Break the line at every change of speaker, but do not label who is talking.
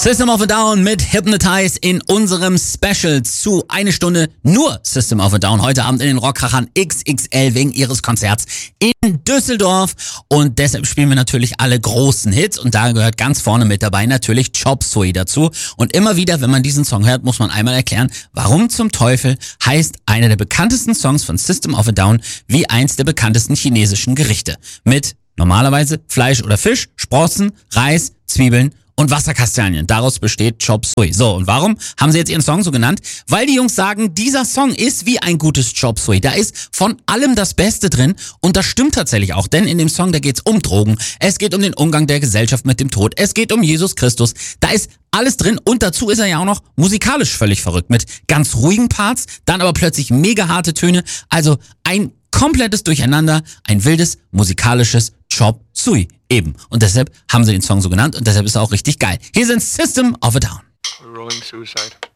System of a Down mit Hypnotize in unserem Special zu eine Stunde nur System of a Down. Heute Abend in den Rockkrachern XXL wegen ihres Konzerts in Düsseldorf. Und deshalb spielen wir natürlich alle großen Hits. Und da gehört ganz vorne mit dabei natürlich Chop Suey dazu. Und immer wieder, wenn man diesen Song hört, muss man einmal erklären, warum zum Teufel heißt einer der bekanntesten Songs von System of a Down wie eins der bekanntesten chinesischen Gerichte. Mit normalerweise Fleisch oder Fisch, Sprossen, Reis, Zwiebeln und Wasserkastanien. Daraus besteht Chop Suey. So, und warum haben sie jetzt ihren Song so genannt? Weil die Jungs sagen, dieser Song ist wie ein gutes Chop Suey. Da ist von allem das Beste drin und das stimmt tatsächlich auch, denn in dem Song, da geht's um Drogen, es geht um den Umgang der Gesellschaft mit dem Tod, es geht um Jesus Christus, da ist alles drin und dazu ist er ja auch noch musikalisch völlig verrückt mit ganz ruhigen Parts, dann aber plötzlich mega harte Töne, also ein komplettes Durcheinander, ein wildes musikalisches Chop Suey eben. Und deshalb haben sie den Song so genannt und deshalb ist er auch richtig geil. Hier sind System of a Down.
Rolling Suicide.